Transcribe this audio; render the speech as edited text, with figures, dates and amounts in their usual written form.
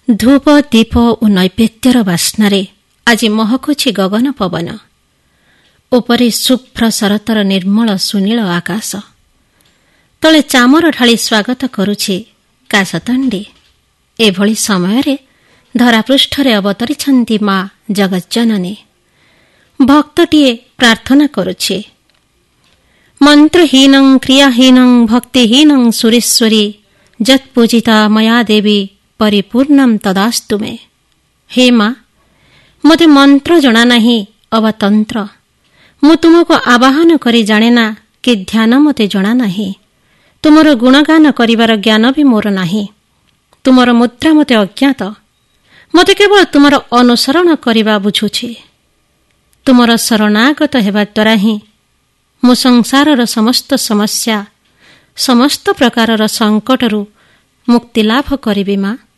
ଧୂପ ଦୀପ ଓ ନୈବେଦ୍ୟର ବାସ୍ନାରେ ଆଜି ମହକୁଛି ଗଗନ ପବନ। ଉପରେ ଶୁଭ୍ର ଶରତର ନିର୍ମଳ ସୁନୀଳ ଆକାଶ। ତଳେ ଚାମର ଢାଳି ସ୍ୱାଗତ କରୁଛି କାଶତଣ୍ଡି। ଏଭଳି ସମୟରେ ଧରାପୃଷ୍ଠରେ ଅବତରିଛନ୍ତି ମା ଜଗଜ୍ଜନନୀ। ଭକ୍ତଟିଏ ପ୍ରାର୍ଥନା କରୁଛି, ମନ୍ତ୍ରହୀନଂ କ୍ରିୟାହୀନଂ ଭକ୍ତିହୀନଂ ସୁରେଶ୍ୱରୀ ଯତ୍ପୂଜିତା ମୟା ଦେବୀ ପରିପୂର୍ଣ୍ଣଂ ତଦାସ୍ତୁ ମେ। ହେ ମା, ମୋତେ ମନ୍ତ୍ର ଜଣା ନାହିଁ ଅବା ତନ୍ତ୍ର। ମୁଁ ତୁମକୁ ଆବାହନ କରି ଜାଣେନା କି ଧ୍ୟାନ ମୋତେ ଜଣା ନାହିଁ। ତୁମର ଗୁଣଗାନ କରିବାର ଜ୍ଞାନ ବି ମୋର ନାହିଁ। ତୁମର ମୁଦ୍ରା ମୋତେ ଅଜ୍ଞାତ। ମୋତେ କେବଳ ତୁମର ଅନୁସରଣ କରିବା ବୁଝୁଛି। ତୁମର ଶରଣାଗତ ହେବା ଦ୍ୱାରା ହିଁ ମୁଁ ସଂସାରର ସମସ୍ତ ସମସ୍ୟା, ସମସ୍ତ ପ୍ରକାରର ସଙ୍କଟରୁ ମୁକ୍ତିଲାଭ କରିବି ମା।